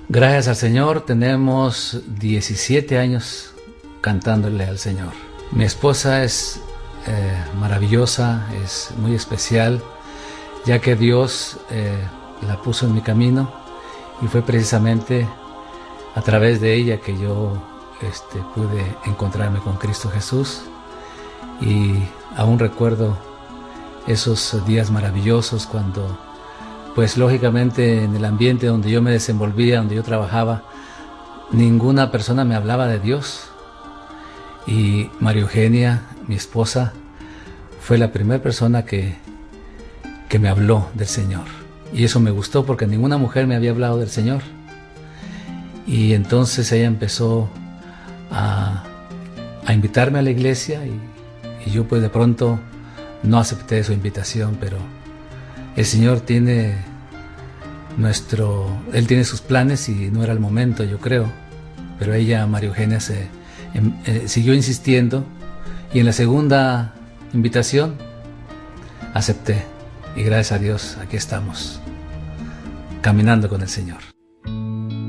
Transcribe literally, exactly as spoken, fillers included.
Gracias al Señor, tenemos diecisiete años cantándole al Señor. Mi esposa es eh, maravillosa, es muy especial, ya que Dios eh, la puso en mi camino y fue precisamente a través de ella que yo este, pude encontrarme con Cristo Jesús. Y aún recuerdo esos días maravillosos cuando, pues lógicamente en el ambiente donde yo me desenvolvía, donde yo trabajaba, ninguna persona me hablaba de Dios. Y María Eugenia, mi esposa, fue la primera persona que, que me habló del Señor. Y eso me gustó porque ninguna mujer me había hablado del Señor. Y entonces ella empezó a, a invitarme a la iglesia y, y yo pues de pronto no acepté su invitación, pero el Señor tiene nuestro, Él tiene sus planes y no era el momento, yo creo. Pero ella, María Eugenia, se eh, siguió insistiendo y en la segunda invitación acepté. Y gracias a Dios aquí estamos, caminando con el Señor.